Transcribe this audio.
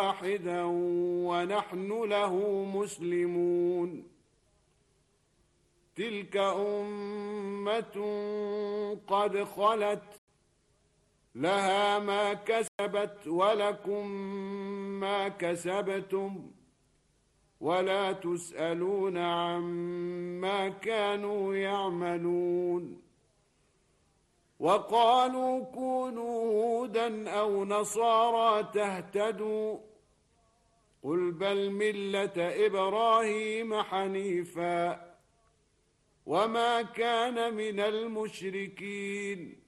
واحدا ونحن له مسلمون. تلك أمة قد خلت لها ما كسبت ولكم ما كسبتم ولا تسألون عما كانوا يعملون. وقالوا كونوا هودا أو نصارى تهتدوا قل بل ملة إبراهيم حنيفا وما كان من المشركين.